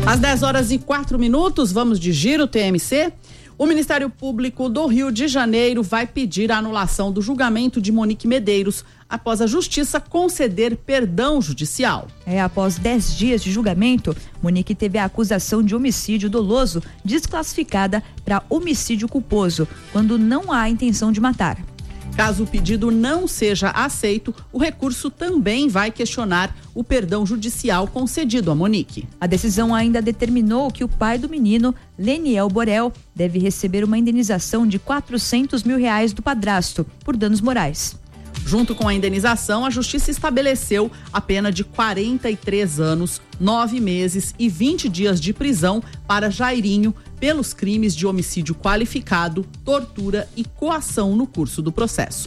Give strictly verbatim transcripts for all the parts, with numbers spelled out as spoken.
Às dez horas e quatro minutos, vamos de giro T M C. O Ministério Público do Rio de Janeiro vai pedir a anulação do julgamento de Monique Medeiros após a Justiça conceder perdão judicial. É, após dez dias de julgamento, Monique teve a acusação de homicídio doloso desclassificada para homicídio culposo, quando não há intenção de matar. Caso o pedido não seja aceito, o recurso também vai questionar o perdão judicial concedido a Monique. A decisão ainda determinou que o pai do menino, Leniel Borel, deve receber uma indenização de quatrocentos mil reais do padrasto por danos morais. Junto com a indenização, a Justiça estabeleceu a pena de quarenta e três anos, nove meses e vinte dias de prisão para Jairinho pelos crimes de homicídio qualificado, tortura e coação no curso do processo.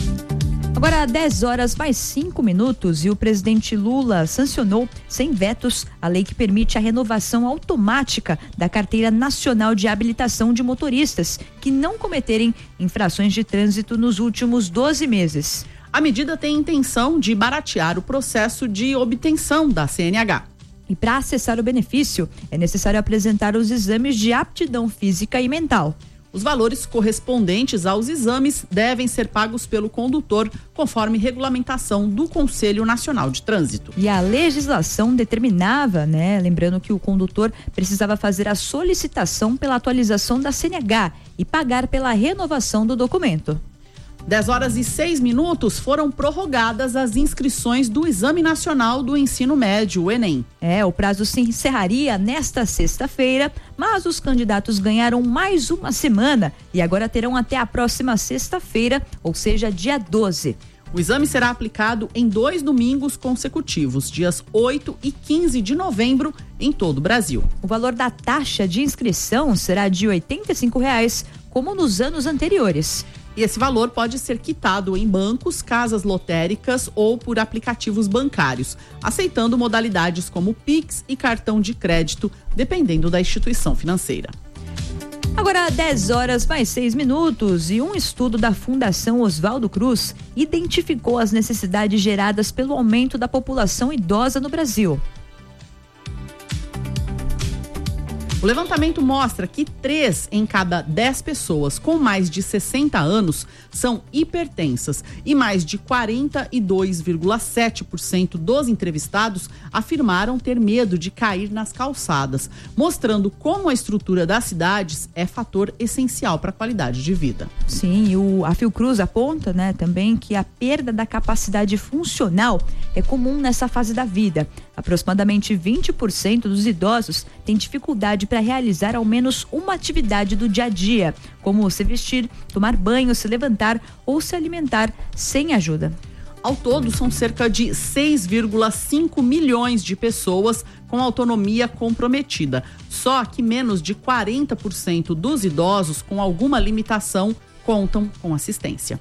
Agora, dez horas mais cinco minutos e o presidente Lula sancionou, sem vetos, a lei que permite a renovação automática da Carteira Nacional de Habilitação de Motoristas que não cometerem infrações de trânsito nos últimos doze meses. A medida tem a intenção de baratear o processo de obtenção da C N H. E para acessar o benefício, é necessário apresentar os exames de aptidão física e mental. Os valores correspondentes aos exames devem ser pagos pelo condutor, conforme regulamentação do Conselho Nacional de Trânsito. E a legislação determinava, né, lembrando que o condutor precisava fazer a solicitação pela atualização da C N H e pagar pela renovação do documento. dez horas e seis minutos foram prorrogadas as inscrições do Exame Nacional do Ensino Médio, o Enem. É, o prazo se encerraria nesta sexta-feira, mas os candidatos ganharam mais uma semana e agora terão até a próxima sexta-feira, ou seja, dia doze. O exame será aplicado em dois domingos consecutivos, dias oito e quinze de novembro, em todo o Brasil. O valor da taxa de inscrição será de oitenta e cinco reais, como nos anos anteriores. E esse valor pode ser quitado em bancos, casas lotéricas ou por aplicativos bancários, aceitando modalidades como Pix e cartão de crédito, dependendo da instituição financeira. Agora, dez horas mais seis minutos e um estudo da Fundação Oswaldo Cruz identificou as necessidades geradas pelo aumento da população idosa no Brasil. O levantamento mostra que três em cada dez pessoas com mais de sessenta anos são hipertensas e mais de quarenta e dois vírgula sete por cento dos entrevistados afirmaram ter medo de cair nas calçadas, mostrando como a estrutura das cidades é fator essencial para a qualidade de vida. Sim, o, a Fiocruz aponta, né, também que a perda da capacidade funcional é comum nessa fase da vida. Aproximadamente vinte por cento dos idosos têm dificuldade para realizar ao menos uma atividade do dia a dia, como se vestir, tomar banho, se levantar ou se alimentar sem ajuda. Ao todo, são cerca de seis vírgula cinco milhões de pessoas com autonomia comprometida. Só que menos de quarenta por cento dos idosos com alguma limitação contam com assistência.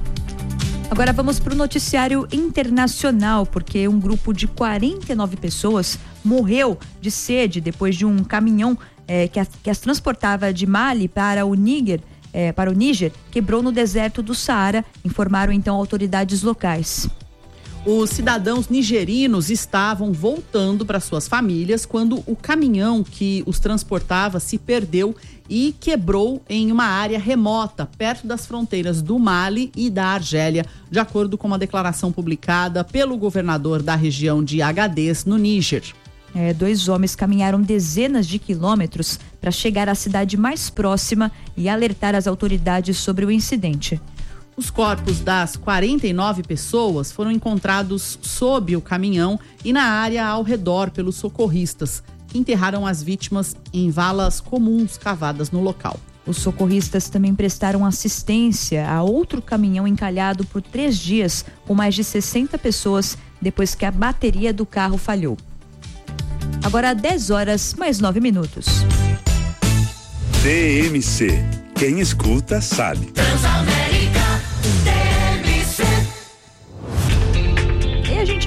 Agora vamos para o noticiário internacional, porque um grupo de quarenta e nove pessoas morreu de sede depois de um caminhão eh, que, as, que as transportava de Mali para o Níger, eh, para o Níger, quebrou no deserto do Saara, informaram então autoridades locais. Os cidadãos nigerinos estavam voltando para suas famílias quando o caminhão que os transportava se perdeu e quebrou em uma área remota, perto das fronteiras do Mali e da Argélia, de acordo com uma declaração publicada pelo governador da região de Agadez, no Níger. É, dois homens caminharam dezenas de quilômetros para chegar à cidade mais próxima e alertar as autoridades sobre o incidente. Os corpos das quarenta e nove pessoas foram encontrados sob o caminhão e na área ao redor pelos socorristas, que enterraram as vítimas em valas comuns cavadas no local. Os socorristas também prestaram assistência a outro caminhão encalhado por três dias, com mais de sessenta pessoas, depois que a bateria do carro falhou. Agora, dez horas mais nove minutos. T M C. Quem escuta sabe. E a gente vai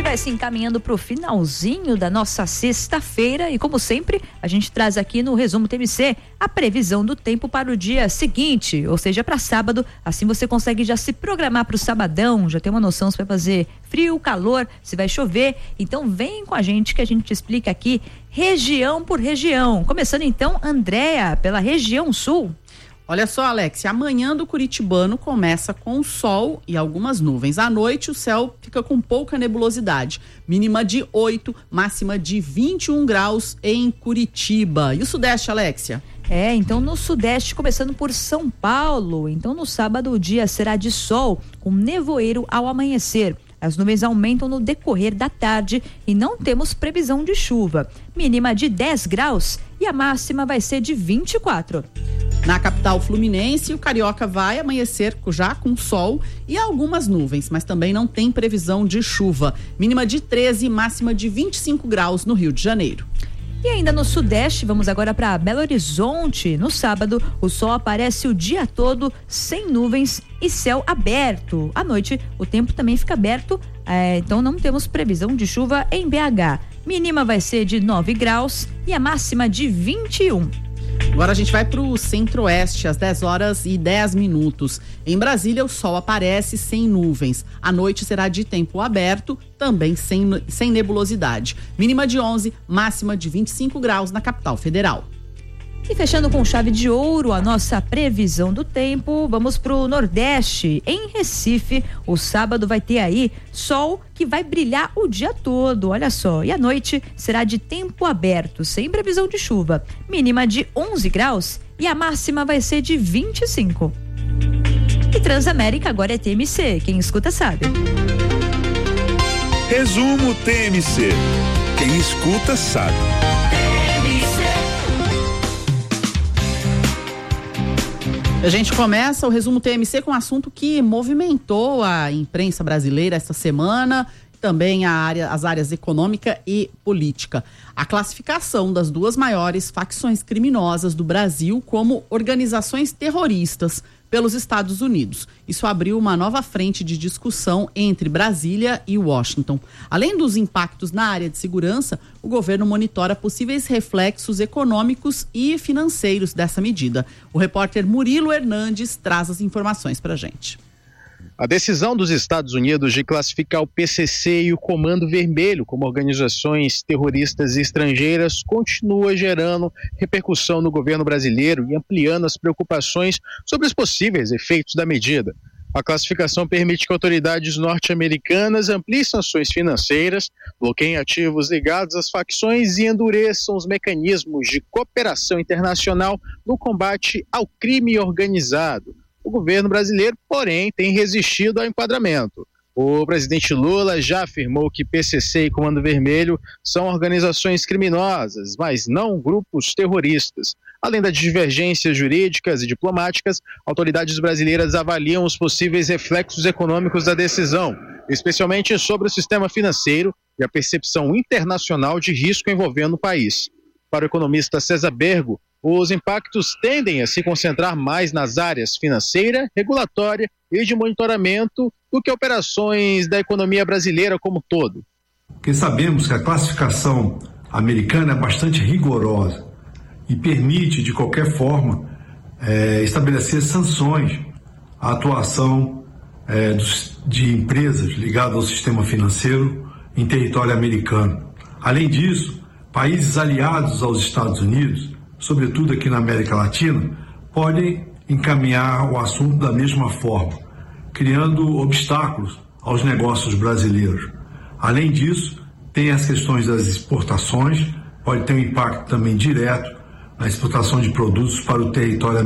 vai se encaminhando para o finalzinho da nossa sexta-feira e, como sempre, a gente traz aqui no Resumo T M C a previsão do tempo para o dia seguinte, ou seja, para sábado. Assim você consegue já se programar para o sabadão, já ter uma noção se vai fazer frio, calor, se vai chover. Então vem com a gente que a gente te explica aqui região por região. Começando então, Andréa, pela região sul. Olha só, Alex, amanhã do Curitibano começa com sol e algumas nuvens. À noite o céu fica com pouca nebulosidade. Mínima de oito, máxima de vinte e um graus em Curitiba. E o Sudeste, Alexia? É, então no Sudeste, começando por São Paulo. Então no sábado o dia será de sol, com nevoeiro ao amanhecer. As nuvens aumentam no decorrer da tarde e não temos previsão de chuva. Mínima de dez graus e a máxima vai ser de vinte e quatro. Na capital fluminense, o Carioca vai amanhecer já com sol e algumas nuvens, mas também não tem previsão de chuva. Mínima de treze e máxima de vinte e cinco graus no Rio de Janeiro. E ainda no Sudeste, vamos agora para Belo Horizonte. No sábado, o sol aparece o dia todo sem nuvens e céu aberto. À noite, o tempo também fica aberto, é, então não temos previsão de chuva em B H. Mínima vai ser de nove graus e a máxima de vinte e um. Agora a gente vai para o Centro-Oeste, às dez horas e dez minutos. Em Brasília, o sol aparece sem nuvens. A noite será de tempo aberto, também sem, sem nebulosidade. Mínima de onze, máxima de vinte e cinco graus na capital federal. E fechando com chave de ouro a nossa previsão do tempo, vamos para o Nordeste. Em Recife, o sábado vai ter aí sol que vai brilhar o dia todo, olha só. E a noite será de tempo aberto, sem previsão de chuva. Mínima de onze graus e a máxima vai ser de vinte e cinco. E Transamérica agora é T M C, quem escuta sabe. Resumo T M C, quem escuta sabe. A gente começa o Resumo T M C com um assunto que movimentou a imprensa brasileira esta semana, também a área, as áreas econômica e política. A classificação das duas maiores facções criminosas do Brasil como organizações terroristas pelos Estados Unidos. Isso abriu uma nova frente de discussão entre Brasília e Washington. Além dos impactos na área de segurança, o governo monitora possíveis reflexos econômicos e financeiros dessa medida. O repórter Murilo Hernandes traz as informações para a gente. A decisão dos Estados Unidos de classificar o P C C e o Comando Vermelho como organizações terroristas estrangeiras continua gerando repercussão no governo brasileiro e ampliando as preocupações sobre os possíveis efeitos da medida. A classificação permite que autoridades norte-americanas ampliem sanções financeiras, bloqueiem ativos ligados às facções e endureçam os mecanismos de cooperação internacional no combate ao crime organizado. O governo brasileiro, porém, tem resistido ao enquadramento. O presidente Lula já afirmou que P C C e Comando Vermelho são organizações criminosas, mas não grupos terroristas. Além das divergências jurídicas e diplomáticas, autoridades brasileiras avaliam os possíveis reflexos econômicos da decisão, especialmente sobre o sistema financeiro e a percepção internacional de risco envolvendo o país. Para o economista César Bergo, os impactos tendem a se concentrar mais nas áreas financeira, regulatória e de monitoramento do que operações da economia brasileira como um todo. Porque sabemos que a classificação americana é bastante rigorosa e permite, de qualquer forma, é, estabelecer sanções à atuação é, dos, de empresas ligadas ao sistema financeiro em território americano. Além disso, países aliados aos Estados Unidos, sobretudo aqui na América Latina, podem encaminhar o assunto da mesma forma, criando obstáculos aos negócios brasileiros. Além disso, tem as questões das exportações, pode ter um impacto também direto na exportação de produtos para o território